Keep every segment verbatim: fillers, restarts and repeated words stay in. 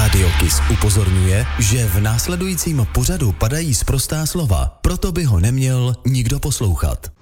Rádio Kiss upozorňuje, že v následujícím pořadu padají sprostá slova, proto by ho neměl nikdo poslouchat.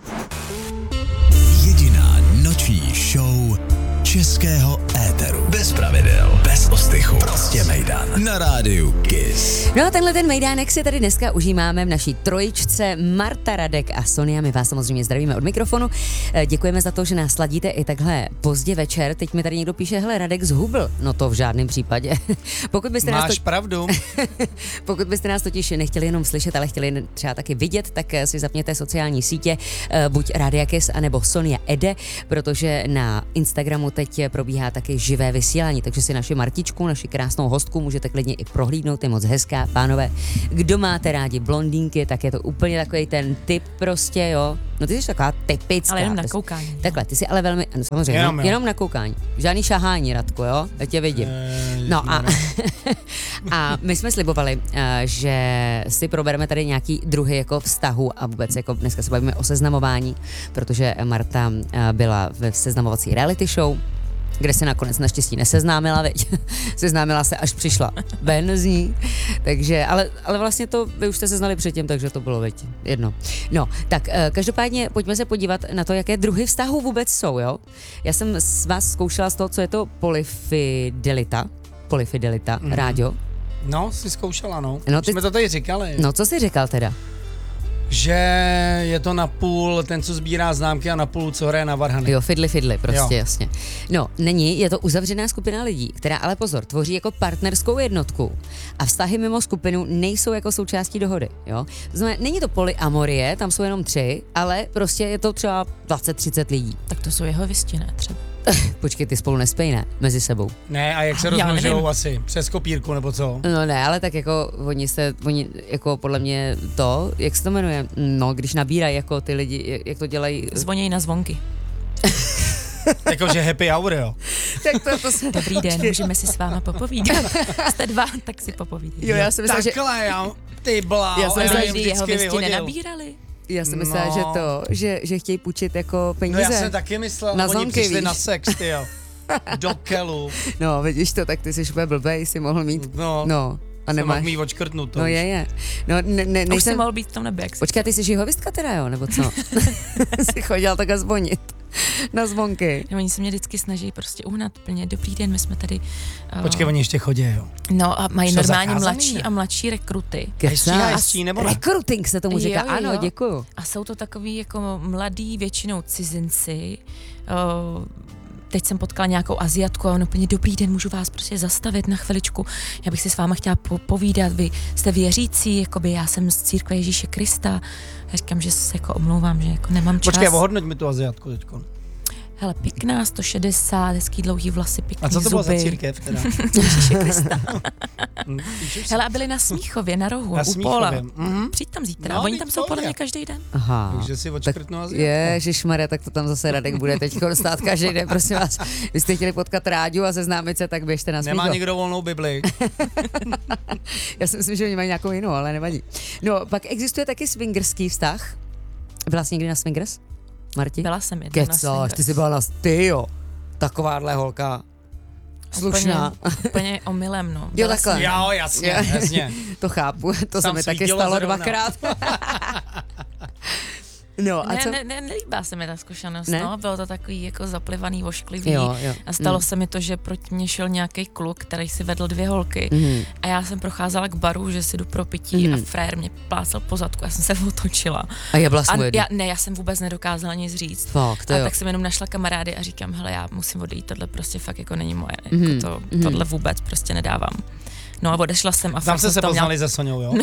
Jediná noční show českého éteru. Bez pravidel, bez ostychu. Prostě mejdan. Na rádiu Kiss. No a tenhle ten mejdánek si tady dneska užíváme v naší trojičce. Marta, Radek a Sonia. My vás samozřejmě zdravíme od mikrofonu. Děkujeme za to, že nás sladíte i takhle pozdě večer. Teď mi tady někdo píše, hele, Radek zhubl. No to v žádném případě. Pokud byste Máš nás to... pravdu. Pokud byste nás totiž nechtěli jenom slyšet, ale chtěli třeba taky vidět, tak si zapněte sociální sítě, buď Rádia Kiss, anebo Sonia Ede, protože na Instagramu teď probíhá taky živé vysílání, takže si naši Martičku, naši krásnou hostku můžete klidně i prohlídnout, je moc hezká, pánové. Kdo máte rádi blondýnky, tak je to úplně takový ten typ prostě, jo. No ty jsi taková typická. Ale jenom na koukání. Takhle, ty jsi ale velmi, no, samozřejmě, jenom, jenom na koukání. Žádný šahání, Radku, jo, já tě vidím. No a, a my jsme slibovali, že si probereme tady nějaký druhy jako vztahu a vůbec jako dneska se bavíme o seznamování, protože Marta byla ve seznamovací reality show, kde se nakonec naštěstí neseznámila, veď. Seznámila se, až přišla ven z ní. Takže, ale, ale vlastně to, vy už jste se znali předtím, takže to bylo, veď, jedno. No, tak každopádně pojďme se podívat na to, jaké druhy vztahů vůbec jsou, jo. Já jsem s vás zkoušela z toho, co je to polyfidelita. Polyfidelita, mm. Rádio. No, jsi zkoušela, no. no Už ty... jsme to tady říkali. No, co jsi říkal teda? Že je to napůl ten, co sbírá známky a napůl, co hraje na varhany. Jo, fidli fidli, prostě jo. Jasně. No, není, je to uzavřená skupina lidí, která ale pozor, tvoří jako partnerskou jednotku a vztahy mimo skupinu nejsou jako součástí dohody, jo. To znamená, není to polyamorie, tam jsou jenom tři, ale prostě je to třeba dvacet třicet lidí. Tak to jsou jeho věsti, ne třeba. Počkej, ty spolu nespějí, ne? Mezi sebou. Ne, a jak se rozmnožujou asi? Přes kopírku nebo co? No ne, ale tak jako oni se, oni jako podle mě to, jak se to jmenuje, no když nabírají jako ty lidi, jak to dělají. Zvonějí na zvonky. Jakože happy hour, jo? Tak to, to se... Dobrý den, můžeme si s váma popovídat. Jste dva, tak si popovídejte. Jo, já jsem myslela, že... Takhle, já, ty blá, já jsem myslela, že jeho věsti nenabírali. Já jsem myslela, no. že to, že, že chtějí půjčit jako peníze. No já jsem taky myslel, na oni zonky, přišli víš? na sex, ty jo. Do kelu. No, vidíš to, tak ty jsi úplně blbej, jsi mohl mít. No, no a jsem nemáš. mohl mít očkrtnout to. No je, je. No, ne, ne, už nejsem... jsi mohl být v tom nebe, jak Počkej, ty jsi žihovistka teda, jo, nebo co? Jsi chodil takhle zvonit na zvonky. No, oni se mě vždycky snaží prostě uhnat plně. Dobrý den, my jsme tady... Uh... Počkej, oni ještě chodí, jo. No a mají Co normálně zakázaný, mladší ne? a mladší rekruty. Hezčí, nebo ne? Recruiting se tomu říká, Jo, jo. ano, děkuju. A jsou to takový jako mladí, většinou cizinci. Uh, Teď jsem potkala nějakou Aziatku a on úplně dobrý den, můžu vás prostě zastavit na chviličku. Já bych si s váma chtěla po- povídat, vy jste věřící, jakoby já jsem z církve Ježíše Krista. Já říkám, že se jako omlouvám, že jako nemám čas. Počkej, ohodnoť mi tu Aziatku teďko. Hele, pěkná, sto šedesát, hezký dlouhý vlasy, pěkný A co to zuby. bylo za církev teda? Ježíše Krista. Píšeš Hele, a byli na Smíchově, na rohu, Na u Smíchově, Pola. mhm. Přijď tam zítra, No, oni tam jsou to podle je. mě každý den. Aha. Takže si očkrtnu Aziatku. Ježišmarja, tak to tam zase Radek bude teď stát každý den, prosím vás. Vy jste chtěli potkat Rádiu a seznámit se, tak běžte na Smíchov. Nemá někdo volnou Bibli. Já si myslím, že oni mají nějakou jinou, ale nevadí. No, pak existuje taky swingerský vztah. Byla jsi někdy na swingers, Marti? Byla jsem jedna na Kecáš, swingers. ty jsi byla na... Ty jo, takováhle holka. Slušná. Úplně, úplně omylem, no. Jo, Byla takhle. jsem- Jo, jasně, jasně. To chápu, to se Tam mi taky svítila stalo zrovna. dvakrát. No, a Ne, co? ne, ne, nelíbá se mi ta zkušenost, Ne? no, bylo to takový jako zaplivaný, vošklivý Jo, jo. a stalo Mm. se mi to, že proti mně šel nějaký kluk, který si vedl dvě holky Mhm. a já jsem procházela k baru, že si jdu pro pití Mhm. a frér mě plácal po zadku, já jsem se otočila. A je byla A svůj já, ne, já jsem vůbec nedokázala nic říct. Fakt, to A jo. tak jsem jenom našla kamarády a říkám, hele, já musím odejít, tohle prostě fakt jako není moje, Mhm, jako to, mhm. tohle vůbec prostě nedávám. No a odešla jsem a Tam fakt jste se to měla poznali se Soňou, jo?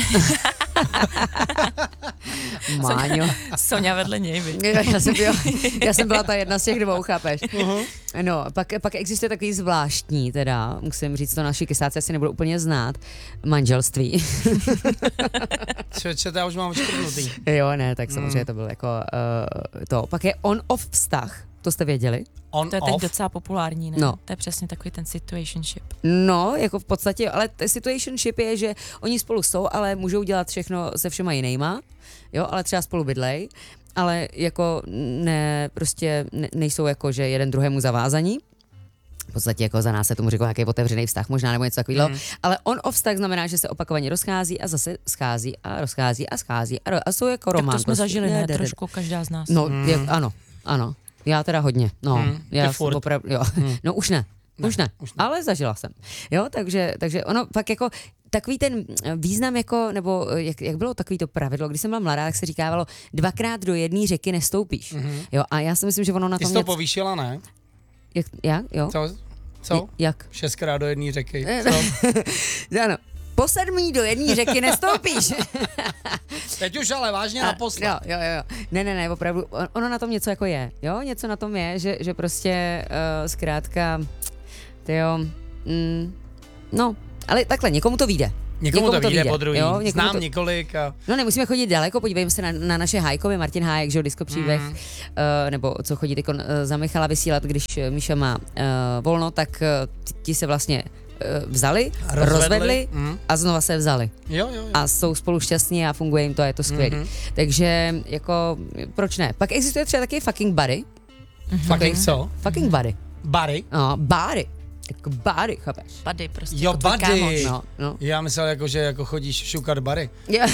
Máňo. Soňa vedle něj, viď? Já jsem, byla, já jsem byla ta jedna z těch dvou, chápeš? Uh-huh. No, pak, pak existuje takový zvláštní, teda, musím říct, to naši kysáci asi nebudou úplně znát, manželství. Čeče, to já už mám očkrtnutý. Jo, ne, tak samozřejmě to bylo jako uh, to. Pak je on-off vztah, to jste věděli? On, To je teď off. docela populární, ne? No. To je přesně takový ten situationship. No, jako v podstatě, ale t- situationship je, že oni spolu jsou, ale můžou dělat všechno se všema jinýma, jo, ale třeba spolu bydlej, ale jako ne, prostě ne, nejsou jako, že jeden druhému zavázaní. v podstatě jako za nás se tomu říká nějaký otevřený vztah, možná nebo něco takového, mm. ale on off vztah znamená, že se opakovaně rozchází a zase schází a rozchází a schází a, ro- a jsou jako román. Tak to jsme prostě. zažili, ne, ne, ne, trošku každá z nás. No, Mm. je, ano, ano, já teda hodně, no, Mm, já furt. opravdu, jo, mm. no už ne. Ne, už, ne, už ne, ale zažila jsem. Jo, takže, takže ono pak jako takový ten význam jako, nebo jak, jak bylo takový to pravidlo, když jsem byla mladá, tak se říkávalo, dvakrát do jedné řeky nestoupíš. Mm-hmm. Jo, a já si myslím, že ono na tom... Ty jsi to něco... povýšila, ne? Jak, jak, jo? Co? Co? Jak? Šestkrát do jedné řeky. Co? Ano. Po sedmý do jedné řeky nestoupíš. Teď už ale vážně naposled. Jo, jo, jo. Ne, ne, ne, opravdu, ono na tom něco jako je, jo, něco na tom je, že, že prostě uh, zkrátka, tyjo, mm, no, ale takhle, někomu to vyjde. Někomu, někomu to vyjde po druhý. Jo, Znám to... několik. A... No nemusíme chodit daleko, podívejme se na, na naše Hájkovi, Martin Hájek, že jo, Disco Příběh, mm. uh, nebo co chodí tyko, uh, za Michala vysílat, když Míša má uh, volno, tak uh, ti se vlastně uh, vzali, rozvedli, rozvedli mm. a znova se vzali. Jo, jo, jo. A jsou spolu šťastní a funguje jim to a je to skvělé. Mm-hmm. Takže jako, proč ne? Pak existuje třeba taky fucking buddy. Mm-hmm. Fucking co? Fucking buddy. Buddy? No, buddy. Jako buddy, chápeš? Buddy, prostě. Jo, jako buddy. No, no. Já myslel, jako, že jako chodíš šukat bary. Yeah.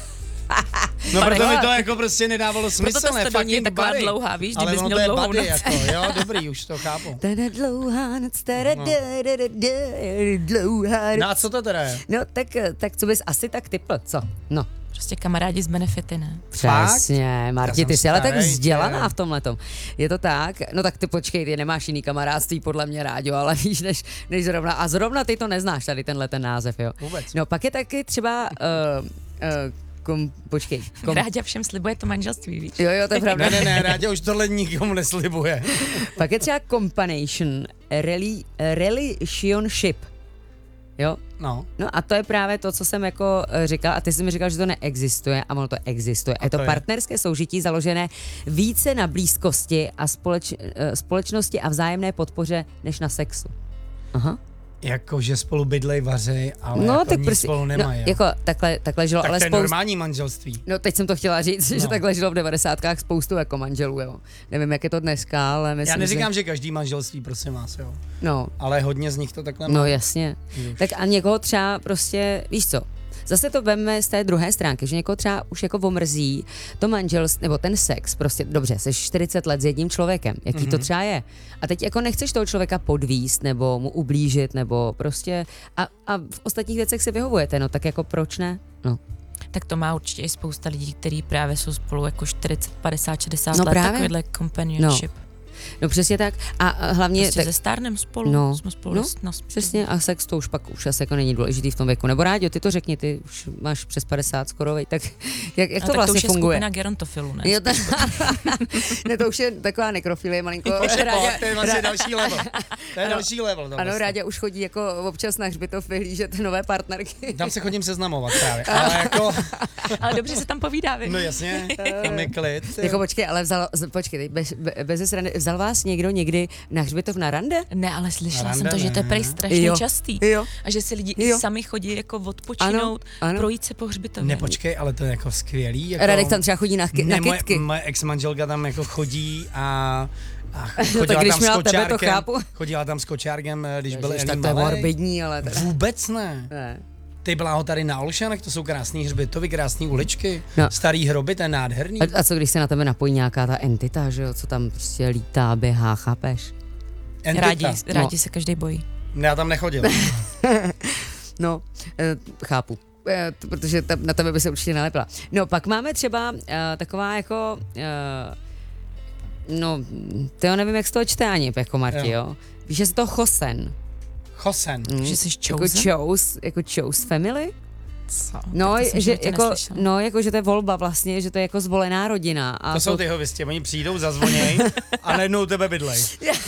No proto mi to jako prostě nedávalo smysl, proto ne? Proto je taková buddy. dlouhá, víš, ale kdybys ono měl to je dlouhou buddy, noc. jako, jo, dobrý, už to chápu. Tada dlouhá noc, tada No. dlouhá No a noc. co to teda je? No, tak, tak co bys asi tak typl, co? No. Prostě kamarádi z benefity, ne? Přesně, Marti, Já ty jsem jsi ale tak starý, vzdělaná tě. v tomhletom. Je to tak? No tak ty počkej, ty nemáš jiný kamarádství podle mě, Ráďo, ale víš, než, než zrovna. A zrovna ty to neznáš, tady tenhle ten název, jo? Vůbec. No pak je taky třeba, uh, uh, kom, počkej. Kom, Ráďa všem slibuje to manželství, víš? jo, jo, to je pravda. Ne, ne, ne, Rádě už tohle nikomu neslibuje. Pak je třeba combination, reli, relationship. Jo? No. No a to je právě to, co jsem jako eh, říkal, a ty jsi mi říkal, že to neexistuje, a ono to existuje. A je to, to je? partnerské soužití založené více na blízkosti a společ, eh, společnosti a vzájemné podpoře, než na sexu. Aha. Jako, že spolu bydlej, vařej, ale No, jako tak nic prostě, spolu nemají. no, jo. jako takhle, takhle žilo, tak ale to je spoustu, normální manželství. no teď jsem to chtěla říct, No. že takhle žilo v devadesátkách spoustu jako manželů, jo. Nevím, jak je to dneska, ale myslím, Já neříkám, že... že každý manželství, prosím vás, jo. No, Ale hodně z nich to takhle má. no jasně. Už. Tak a někoho třeba prostě, víš co, zase to veme z té druhé stránky, že někoho třeba už jako omrzí to manželství, nebo ten sex, prostě dobře, jsi čtyřicet let s jedním člověkem, jaký mm-hmm. to třeba je. A teď jako nechceš toho člověka podvíst, nebo mu ublížit, nebo prostě, a, a v ostatních věcech si vyhovujete, no tak jako proč ne? No. Tak to má určitě i spousta lidí, kteří právě jsou spolu jako čtyřicet, padesát, šedesát No let, právě. takovýhle companionship. No. No přesně tak. A a hlavně... Prostě tak, ze stárnem spolu, no, jsme spolu no, na přesně, a sex to už pak už asi jako není důležitý v tom věku. Nebo Ráďo, ty to řekni, ty už máš přes padesát skoro, vej, tak jak, jak a to tak vlastně to už je funguje? skupina gerontofilů, ne? Jo, to, ne, to už je taková nekrofilie malinko. To už je, Ráďa- to je vlastně Rá- další level. To je Ano. další level. To Ano, vlastně. Ráďa už chodí jako občas na hřbitov vyhlížet nové partnerky. Tam se chodím seznamovat právě. Ale jako, Ale dobře se tam povídá, vy. no jasně, tam je klid. Jako počkej, ale vzal, z- počkej, teď bez, be- bez srandy, vzal vás někdo někdy na hřbitov na rande? Ne, ale slyšela Rande jsem to, že to je ne. prej strašně Jo. častý. Jo. A že si lidi Jo. i sami chodí jako odpočinout, Ano, ano. projít se po hřbitově. Nepočkej, ale to je jako skvělý. Jako, Radek tam třeba chodí na, ky- na ne, moje, kytky. moje ex-manželka tam jako chodí a, a chodila No tak když tam s měla tebe, to kočárkem. chápu. Chodila tam s kočárkem, když byl Ježiš, Elí tak to je malej. morbidní, ale teda. Vůbec ne. Ne. Ty byla ho tady na Olšanech, to jsou krásný hřbitovy, krásné uličky, No. starý hroby, to je nádherný. A, a co když se na tebe napojí nějaká ta entita, že jo, co tam prostě lítá, běhá, chápeš? Entita. Rádi, rádi No. se každý bojí. Já tam nechodil. No, e, chápu. E, t- protože ta, na tebe by se určitě nalepila. No, pak máme třeba e, taková jako, e, no, to jo, nevím, jak se to čte ani, jako Marti, jo. jo? Víš, že se to chosen. Chosen. Mm. Že jsi Jako chosen? chose, jako chose family? Co? No, Tak to jsem v že, životě jako, neslyšela. no, jako, že to je volba vlastně, že to je jako zvolená rodina. A To jsou ty hovisti, oni přijdou, zazvoněj a najednou tebe bydlej.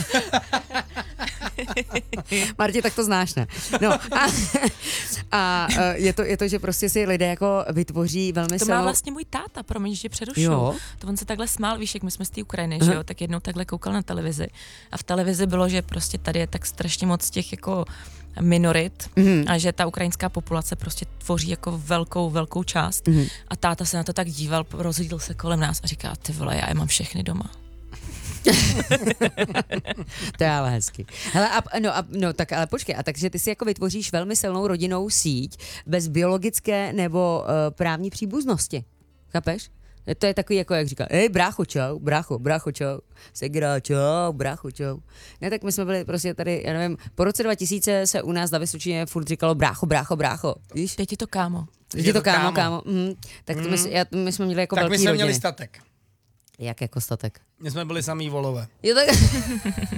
Marti, tak to znáš, ne? No a, a e, je, to, je to, že prostě si lidé jako vytvoří velmi To silnou... má vlastně můj táta, promiň, že tě přerušu. Jo. To on se takhle smál, víš, jak my jsme z té Ukrajiny, Aha. že jo, tak jednou takhle koukal na televizi. A v televizi bylo, že prostě tady je tak strašně moc těch jako minorit Mhm. a že ta ukrajinská populace prostě tvoří jako velkou, velkou část. Mhm. A táta se na to tak díval, rozhlídl se kolem nás a říká, ty vole, já je mám všechny doma. To je ale hezky. Hele, a, no, a, no tak ale počkej, a takže ty si jako vytvoříš velmi silnou rodinnou síť bez biologické nebo uh, právní příbuznosti. Chápeš? To je takový, jako jak říká, hej, brácho, čau, brácho, brácho, čau, segra, čau, brácho, čau. Ne, tak my jsme byli prostě tady, já nevím, po roce dva tisíce se u nás na Vysočině furt říkalo brácho, brácho, brácho, víš? Teď je to kámo. Teď je to kámo, kámo. Mm, tak to mm. my, já, my jsme měli jako tak velký my jsme rodiny. měli statek. Jak jako statek? My jsme byli samý volové. Jo, tak...